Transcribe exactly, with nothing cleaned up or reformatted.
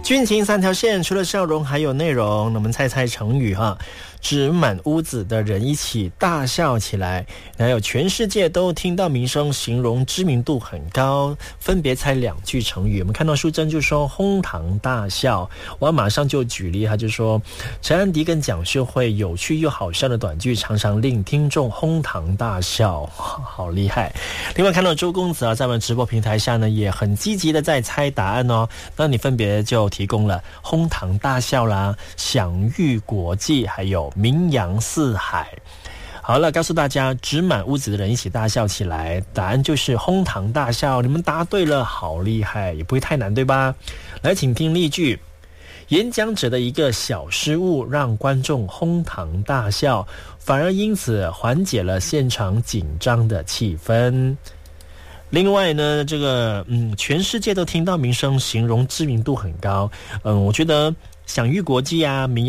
军情三条线，除了笑容还有内容。我们猜猜成语哈，指满屋子的人一起大笑起来，还有全世界都听到名声，形容知名度很高。分别猜两句成语。我们看到淑珍就说哄堂大笑，我马上就举例，他就说陈安迪跟蒋秀慧有趣又好笑的短句，常常令听众哄堂大笑，好厉害。另外看到周公子啊，在我们直播平台下呢，也很积极的在猜答案哦。那你分别就提供了哄堂大笑啦、享誉国际，还有名扬四海。好了，告诉大家，指满屋子的人一起大笑起来，答案就是哄堂大笑。你们答对了，好厉害，也不会太难，对吧？来，请听例句。演讲者的一个小失误让观众哄堂大笑，反而因此缓解了现场紧张的气氛。另外呢，这个嗯，全世界都听到名声，形容知名度很高。嗯，我觉得享誉国际啊，名